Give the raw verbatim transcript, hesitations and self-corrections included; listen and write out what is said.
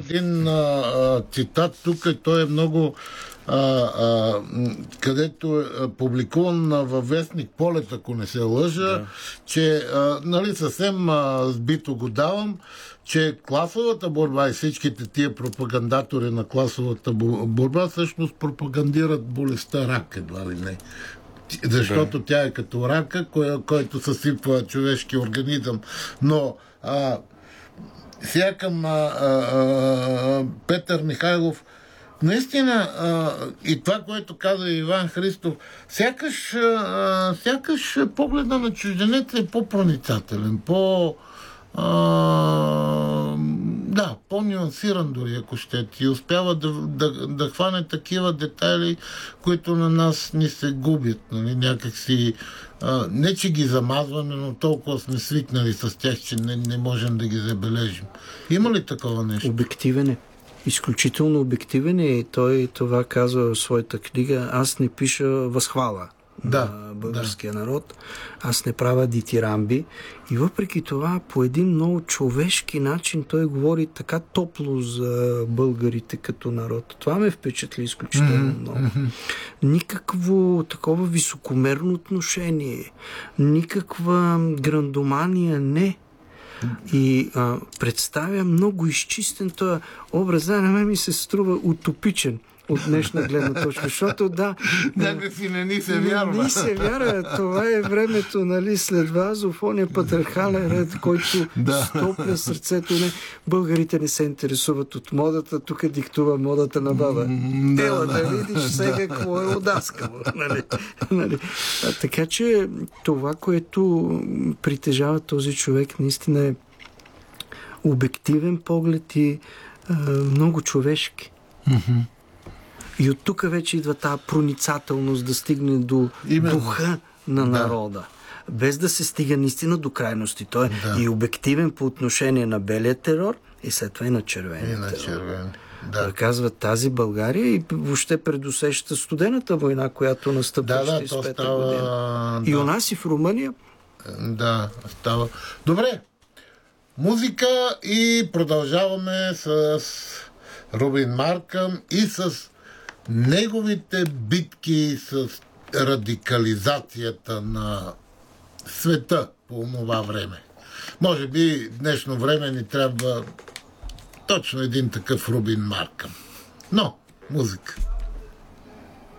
един а, цитат тук, той е много а, а, където е публикуван във вестник Полет, ако не се лъжа, да. че а, нали, съвсем а, сбито го давам, че класовата борба и всичките тия пропагандатори на класовата борба всъщност пропагандират болестта рак, едва ли не. Защото да. тя е като рака, кой, който съсипва човешки организъм. Но а, сега към а, а, а, Петър Михайлов, наистина, а, и това, което каза Иван Христов, сякаш, а, сякаш погледа на чужденеца е по-проницателен, по... А, да, по-нюансиран дори, ако ще ти успява да, да, да хване такива детайли, които на нас ни се губят, нали, някакси, а, не че ги замазваме, но толкова сме свикнали с тях, че не, не можем да ги забележим. Има ли такова нещо? Обективен е. Изключително обективен е и той това казва в своята книга. Аз не пиша възхвала да, на българския да. народ. Аз не правя дитирамби. И въпреки това, по един много човешки начин той говори така топло за българите като народ. Това ме впечатли изключително mm-hmm. много. Никакво такова високомерно отношение, никаква грандомания, не. И а, представя много изчистен този образ. Да, на мен ми се струва утопичен от днешна гледна точка, защото да... Някакви не ни се вярва. Не ни се вярва. Това е времето, нали, след Вазов, оня патриархален ред, който да. стопля сърцето. Не. Българите не се интересуват от модата, тук диктува модата на баба. Да, Ела да, да видиш сега какво е одаскало. Нали? Нали? А, така че това, което притежава този човек, наистина е обективен поглед и а, много човешки. Mm-hmm. И от тук вече идва тази проницателност да стигне до Именно. духа на народа. Да. Без да се стига наистина до крайности. Той е да. и обективен по отношение на белия терор и след това и на червения и на терор. Червен. Да. Той казва тази България и въобще предусеща студената война, която настъпва да, да, четиридесет и пета става... година. И да. у нас и в Румъния. Да, става. Добре. Музика и продължаваме с Рубин Маркъм и с неговите битки с радикализацията на света по това време. Може би днешно време ни трябва точно един такъв Рубин Маркъм. Но, музика.